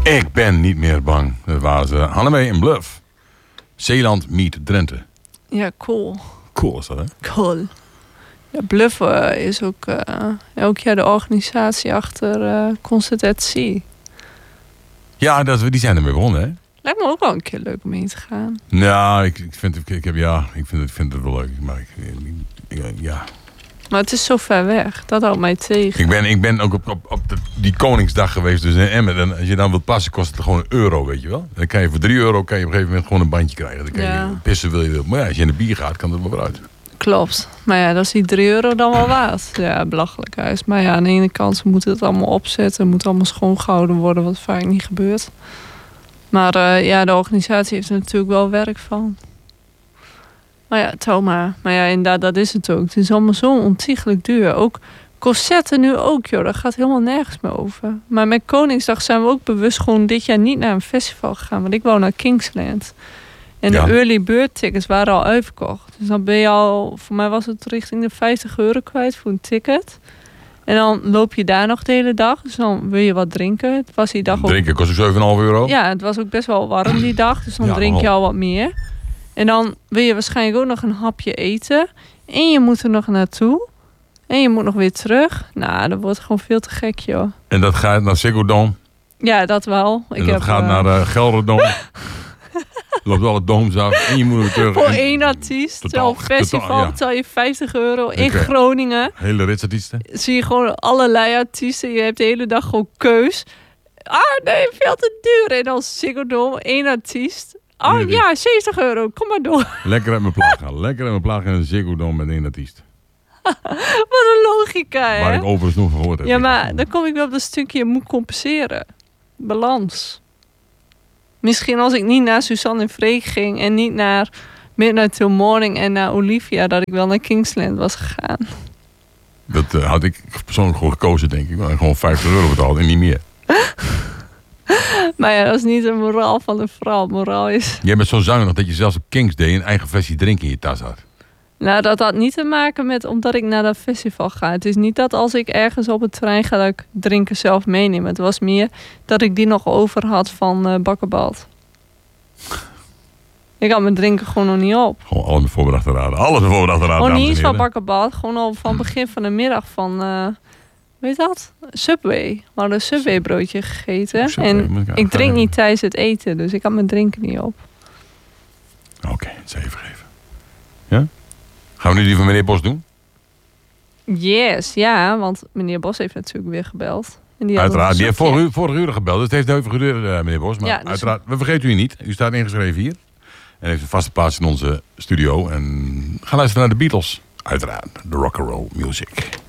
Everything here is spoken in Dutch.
Ik ben niet meer bang. Dat waren ze. Hannemee en Bluff. Zeeland meet Drenthe. Ja, cool. Cool is dat, hè? Cool. Ja, Bluff is ook elk jaar de organisatie achter Concert at Sea. Ja, die zijn ermee begonnen, hè? Lijkt me ook wel een keer leuk om heen te gaan. Nou, ik vind het wel leuk. Maar ja. Maar het is zo ver weg. Dat houdt mij tegen. Ik ben ook op die Koningsdag geweest. Dus in Emmen. En als je dan wilt passen, kost het gewoon €1, weet je wel. Dan kan je voor €3 kan je op een gegeven moment gewoon een bandje krijgen. Dan kan je pissen wil je wil. Maar ja, als je in de bier gaat, kan dat wel weer uit. Klopt. Maar ja, dat is die €3 dan wel waard. Ja, belachelijk huis. Maar ja, aan de ene kant, ze moeten het allemaal opzetten. Het moet allemaal schoongehouden worden, wat vaak niet gebeurt. Maar de organisatie heeft er natuurlijk wel werk van. Maar ja, Toma. Maar ja, inderdaad, dat is het ook. Het is allemaal zo ontiegelijk duur. Ook concerten nu ook, joh. Daar gaat helemaal nergens meer over. Maar met Koningsdag zijn we ook bewust gewoon dit jaar niet naar een festival gegaan. Want ik wou naar Kingsland. En de early bird tickets waren al uitverkocht. Dus dan ben je al, voor mij was het richting de €50 kwijt voor een ticket. En dan loop je daar nog de hele dag. Dus dan wil je wat drinken. Het was die dag drinken kost ook €7,5. Ja, het was ook best wel warm die dag. Dus dan drink je al wat meer. En dan wil je waarschijnlijk ook nog een hapje eten. En je moet er nog naartoe. En je moet nog weer terug. Nou, dat wordt gewoon veel te gek, joh. En dat gaat naar Ziggo Dome? Ja, dat wel. En dat gaat naar de Gelderdome? Loopt alle domes af en je moet weer terug. Voor één artiest. Terwijl festival betaal je €50 in Groningen. Hele ritsartiesten. Zie je gewoon allerlei artiesten. Je hebt de hele dag gewoon keus. Nee, veel te duur. En dan Ziggo Dome, één artiest. Ja, €70. Kom maar door. Lekker uit mijn plaat gaan. Lekker uit mijn plaat gaan in Ziggo Dome met één artiest. Wat een logica, hè? Waar ik overigens nog van gehoord heb. Ja, maar dan kom ik weer op dat stukje je moet compenseren. Balans. Misschien als ik niet naar Suzanne en Freek ging en niet naar Midnight Till Morning en naar Olivia, dat ik wel naar Kingsland was gegaan. Dat had ik persoonlijk gewoon gekozen, denk ik. Maar gewoon €50 betaald en niet meer. Maar ja, dat is niet de moraal van de vrouw. Moraal is... Jij bent zo zuinig dat je zelfs op Kings Day een eigen versie drinken in je tas had. Nou, dat had niet te maken met omdat ik naar dat festival ga. Het is niet dat als ik ergens op het terrein ga, dat ik drinken zelf meeneem. Het was meer dat ik die nog over had van Bakkerbad. Ik had mijn drinken gewoon nog niet op. Gewoon alles voorbedacht te raden. Alles voorbedacht te raden. Gewoon niet eens van Bakkerbad. Gewoon al van begin van de middag van... weet je dat? Subway. We hadden een Subway broodje gegeten. En ik drink niet tijdens het eten. Dus ik had mijn drinken niet op. Oké, het is even geven. Ja? Gaan we nu die van meneer Bos doen? Yes, ja. Want meneer Bos heeft natuurlijk weer gebeld. En die uiteraard. Die heeft vorige uur gebeld. Dus het heeft even geduurd, meneer Bos. Maar ja, dus uiteraard, we vergeten u niet. U staat ingeschreven hier. En heeft een vaste plaats in onze studio. En ga luisteren naar de Beatles. Uiteraard. De rock'n'roll music.